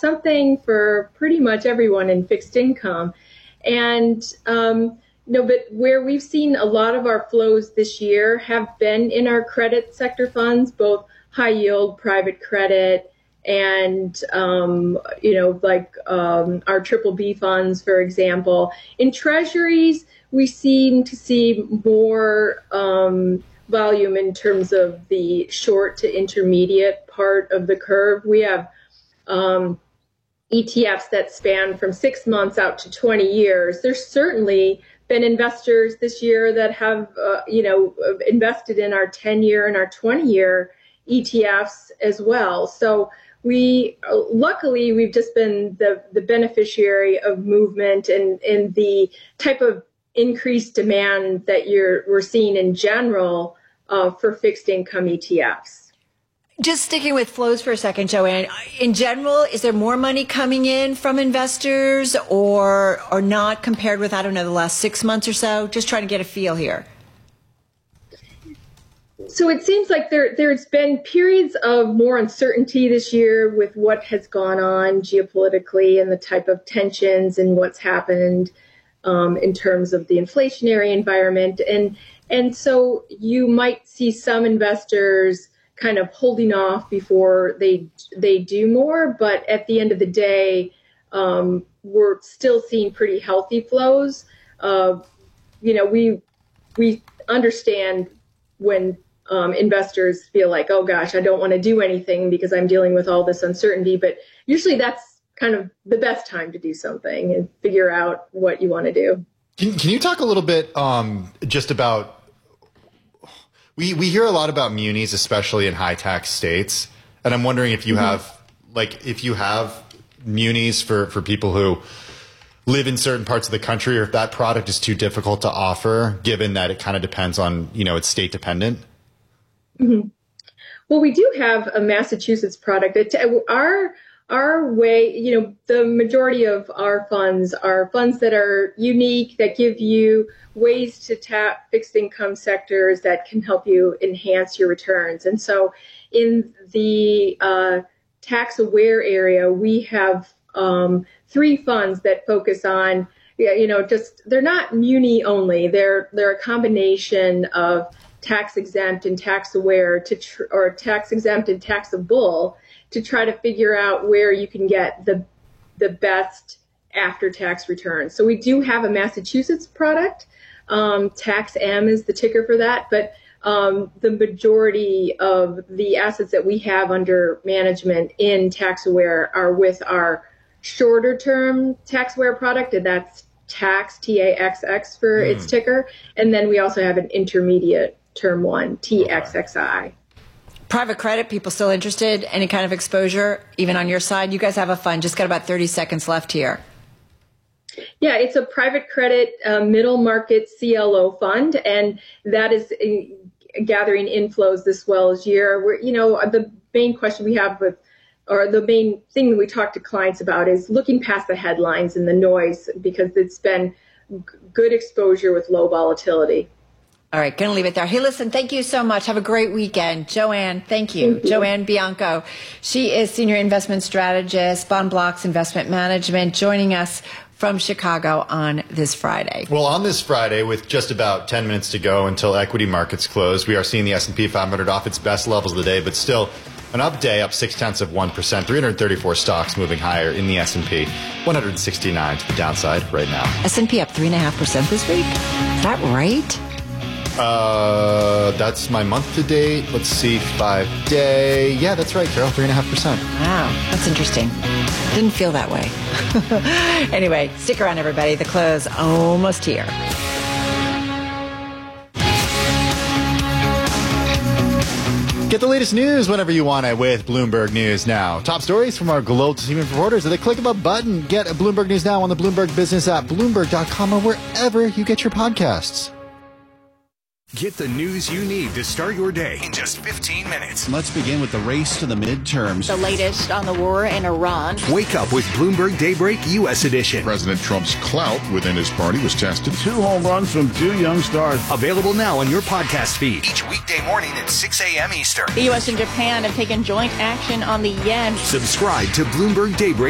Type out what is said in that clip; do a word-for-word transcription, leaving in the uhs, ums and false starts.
something for pretty much everyone in fixed income. And um, no, but where we've seen a lot of our flows this year have been in our credit sector funds, both high yield, private credit, and, um, you know, like um, our triple B funds, for example. In treasuries, we seem to see more um, volume in terms of the short to intermediate part of the curve. We have um, E T Fs that span from six months out to twenty years. There's certainly been investors this year that have, uh, you know, invested in our ten-year and our twenty-year E T Fs as well. So we, luckily, we've just been the, the beneficiary of movement and, and the type of increased demand that you're we're seeing in general uh, for fixed income E T Fs. Just sticking with flows for a second, Joanne. In general, is there more money coming in from investors or or not compared with, I don't know, the last six months or so? Just trying to get a feel here. So it seems like there, there's been periods of more uncertainty this year with what has gone on geopolitically and the type of tensions and what's happened um, in terms of the inflationary environment. And, and so you might see some investors kind of holding off before they they do more. But at the end of the day, um, we're still seeing pretty healthy flows. Uh, you know, we we understand when um, investors feel like, oh gosh, I don't want to do anything because I'm dealing with all this uncertainty. But usually that's kind of the best time to do something and figure out what you want to do. Can, can you talk a little bit um, just about, we, we hear a lot about munis, especially in high tax states. And I'm wondering if you mm-hmm. have, like, if you have munis for, for people who live in certain parts of the country, or if that product is too difficult to offer, given that it kind of depends on, you know, it's state dependent. Mm-hmm. Well, we do have a Massachusetts product. It, our Our way, you know, the majority of our funds are funds that are unique, that give you ways to tap fixed income sectors that can help you enhance your returns. And so in the uh, tax aware area, we have um, three funds that focus on, you know, just, they're not muni only. They're, they're a combination of tax exempt and tax aware to, tr- or tax exempt and taxable, to try to figure out where you can get the the best after-tax returns. So we do have a Massachusetts product. Um, TaxM is the ticker for that, but um, the majority of the assets that we have under management in TaxAware are with our shorter-term TaxAware product, and that's Tax, T A X X for mm. its ticker. And then we also have an intermediate-term one, T X X I. Private credit, people still interested? Any kind of exposure, even on your side? You guys have a fund. Just got about thirty seconds left here. Yeah, it's a private credit uh, middle market C L O fund, and that is uh, gathering inflows this well as year. We're, you know, the main question we have with, or the main thing that we talk to clients about is looking past the headlines and the noise, because it's been g- good exposure with low volatility. All right, going to leave it there. Hey, listen, thank you so much. Have a great weekend. Joanne, thank you. Thank you. Joanne Bianco. She is Senior Investment Strategist, Bond Blocks Investment Management, joining us from Chicago on this Friday. Well, on this Friday, with just about ten minutes to go until equity markets close, we are seeing the S and P five hundred off its best levels of the day, but still an up day, up six-tenths of one percent, three hundred thirty-four stocks moving higher in the S and P, one hundred sixty-nine to the downside right now. S and P up three point five percent this week? Is that right? Uh, that's my month to date. Let's see, five day. Yeah, that's right, Carol, three and a half percent. Wow, that's interesting. Didn't feel that way. Anyway, stick around, everybody. The close almost here. Get the latest news whenever you want it with Bloomberg News Now. Top stories from our global team of reporters at the click of a button. Get Bloomberg News Now on the Bloomberg Business app, Bloomberg dot com, or wherever you get your podcasts. Get the news you need to start your day in just fifteen minutes. Let's begin with the race to the midterms. The latest on the war in Iran. Wake up with Bloomberg Daybreak U S Edition. President Trump's clout within his party was tested. Two home runs from two young stars. Available now on your podcast feed. Each weekday morning at six a.m. Eastern. The U S and Japan have taken joint action on the yen. Subscribe to Bloomberg Daybreak